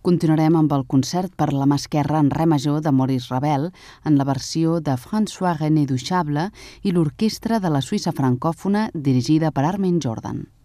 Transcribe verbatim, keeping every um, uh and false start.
Continuarem amb el concert per la mà esquerra en re major de Maurice Ravel en la versió de François René Duchable i l'orquestra de la Suïssa francòfona dirigida per Armin Jordan.